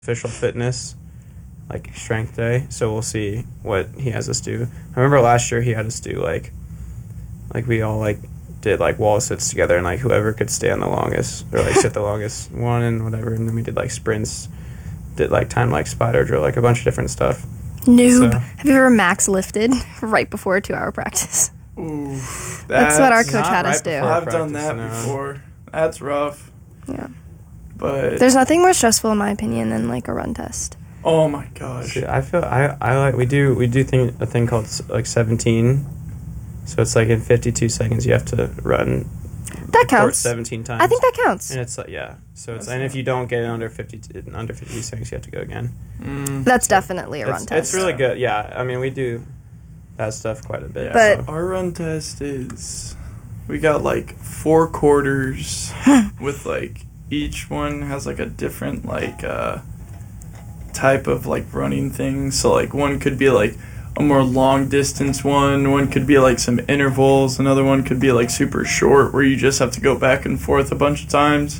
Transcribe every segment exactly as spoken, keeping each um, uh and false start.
official fitness, like strength day. So we'll see what he has us do. I remember last year he had us do like, like we all like did like wall sits together, and like whoever could stay on the longest or like sit the longest one and whatever. And then we did like sprints, did like time like spider drill, like a bunch of different stuff. Noob. So, Have you ever max lifted right before a two-hour practice? Ooh, that's, that's what our coach not had right us do. I've practice, done that no. before. That's rough. Yeah. But there's nothing more stressful in my opinion than like a run test. Oh my gosh. See, I feel I, I like we do we do thing a thing called like seventeen. So it's like in fifty-two seconds you have to run. That counts. seventeen times. I think that counts. And it's like yeah. So it's That's and if not- you don't get it under fifty under fifty seconds you have to go again. Mm. That's definitely a run It's, test. it's really good. Yeah. I mean we do that stuff quite a bit. Yeah, But- so our run test is we got like four quarters with like each one has like a different like uh type of like running thing. So like one could be like a more long distance one, one could be like some intervals, another one could be like super short where you just have to go back and forth a bunch of times.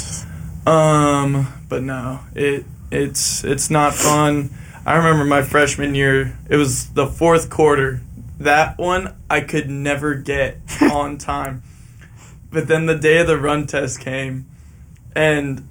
Um, but no, it it's it's not fun. I remember my freshman year, it was the fourth quarter. That one I could never get on time. But then the day of the run test came, and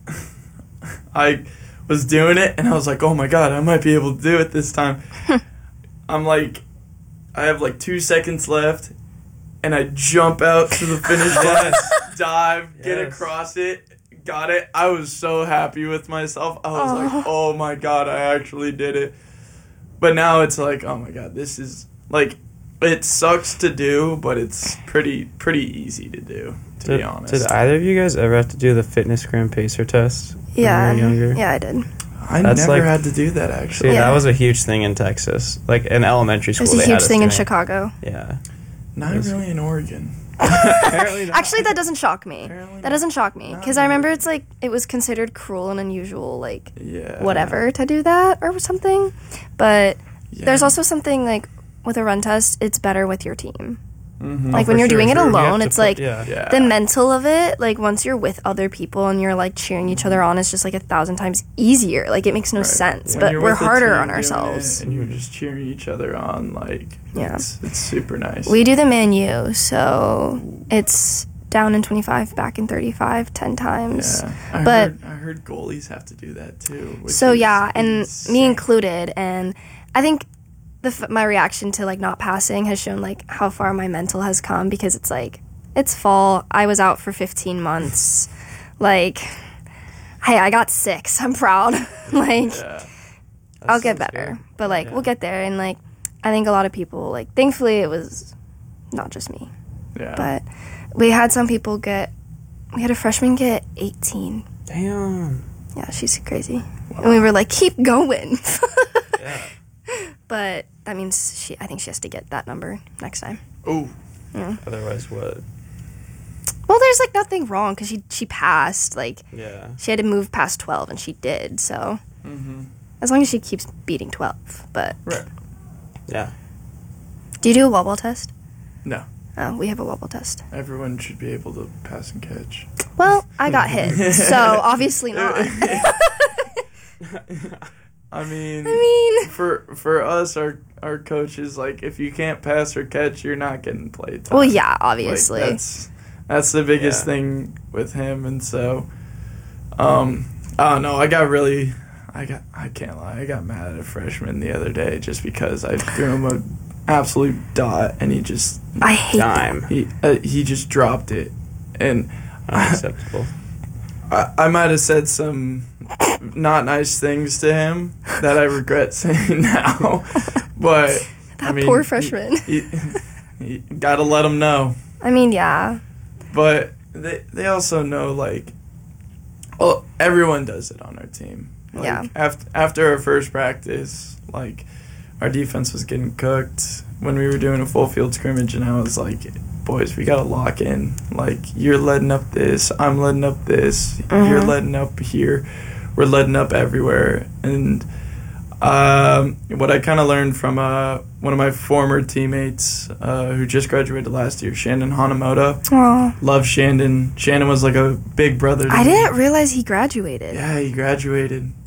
I was doing it, and I was like, oh my god, I might be able to do it this time. I'm like, I have like two seconds left, and I jump out to the finish line, dive, get Yes. across it, got it. I was so happy with myself. I was Oh. like, oh my god, I actually did it. But now it's like, oh my god, this is, like, it sucks to do, but it's pretty pretty easy to do, to Did, be honest. did either of you guys ever have to do the fitness gram pacer test? when yeah. you were younger? Yeah, I did. I That's never like- had to do that, See, actually. Yeah. that was a huge thing in Texas. Like in elementary It school, was a they huge had us thing in doing it. Chicago. Yeah. Not Yes. really in Oregon. Apparently not. Actually, that doesn't shock me. Apparently That not. doesn't shock me Not because I really. remember it's like it was considered cruel and unusual, like Yeah. whatever, to do that or something. But Yeah. there's also something like with a run test, it's better with your team. Mhm. Like For when you're sure, doing it sure. You have alone, to it's put- like yeah. Yeah. the mental of it. Like once you're with other people and you're like cheering each other on, it's just like a thousand times easier. Like it makes no Right. sense. When But you're we're with a harder team on doing ourselves. it and you're just cheering each other on, like, Yeah. it's, it's super nice. We do the Man U, so it's down in twenty-five, back in thirty-five, ten times. yeah. I but- heard, I heard goalies have to do that too. which So is yeah, and insane. me included, and I think the f- my reaction to like not passing has shown like how far my mental has come because it's like it's fall. I was out for fifteen months. Like, hey, I got six. I'm proud. like, Yeah. I'll get sounds better, good. but like Yeah. we'll get there. And like, I think a lot of people like. Thankfully, it was not just me, Yeah. but we had some people get. We had a freshman get eighteen. Damn. Yeah, she's crazy. And we were like, keep going. Yeah. But that means she. I think she has to get that number next time. Oh. Otherwise, what? Well, there's like nothing wrong because she she passed. Like Yeah. she had to move past twelve, and she did. So Mm-hmm. as long as she keeps beating twelve. But Right. Yeah. do you do a wobble test? No. Oh, we have a wobble test. Everyone should be able to pass and catch. Well, I got hit, so obviously not. I mean, I mean, for for us, our our coach is like, if you can't pass or catch, you're not getting played time. well, yeah, Like, obviously. that's that's the biggest Yeah. thing with him, and so, um, I don't know. I got really, I got, I can't lie. I got mad at a freshman the other day just because I threw him a absolute dot, and he just I hate that. Dime. he uh, he just dropped it, and Unacceptable. I, I might have said some not nice things to him that I regret saying now, but That I mean, poor freshman. You, you gotta let them know. I mean, yeah. But they they also know, like, well, everyone does it on our team. Like, Yeah. After after our first practice, like, our defense was getting cooked when we were doing a full field scrimmage, and I was like, boys, we gotta lock in. Like, you're letting up this, I'm letting up this, you're Mhm. letting up here, we're letting up everywhere. And um, what I kind of learned from uh, one of my former teammates uh, who just graduated last year, Shandon Hanamoto. Oh, Love Shandon. Shandon was like a big brother to I me. didn't realize he graduated. Yeah, he graduated.